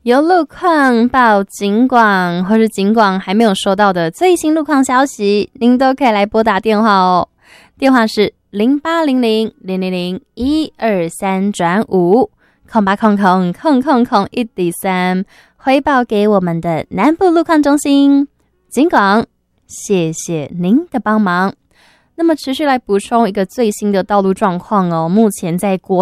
有路况报警广，或是警广还没有收到的最新路况消息，您都可以来拨打电话哦。电话是0800-000-123-5，0800-1D3，回报给我们的南部路况中心。警广，谢谢您的帮忙。那么持续来补充一个最新的道路状况哦，目前在国